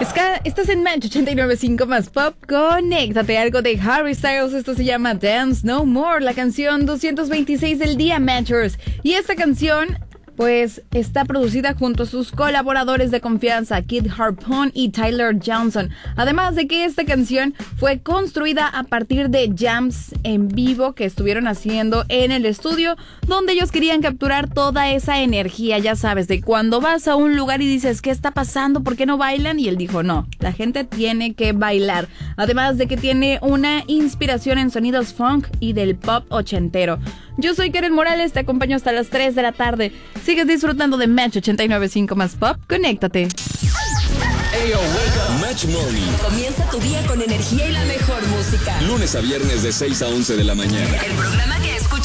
Estás en Match 89.5 más Pop. Conéctate, algo de Harry Styles. Esto se llama Dance No More, la canción 226 del día, Matchers. Y esta canción, pues, está producida junto a sus colaboradores de confianza, Kid Harpoon y Tyler Johnson. Además de que esta canción fue construida a partir de jams en vivo que estuvieron haciendo en el estudio, donde ellos querían capturar toda esa energía, ya sabes, de cuando vas a un lugar y dices, ¿qué está pasando? ¿Por qué no bailan? Y él dijo, no, la gente tiene que bailar. Además de que tiene una inspiración en sonidos funk y del pop ochentero. Yo soy Karen Morales, te acompaño hasta las 3 de la tarde. Sigues disfrutando de Match 89.5 más Pop. Conéctate. Hey, wake up. Match Morning. Comienza tu día con energía y la mejor música. Lunes a viernes de 6 a 11 de la mañana. El programa que escuchas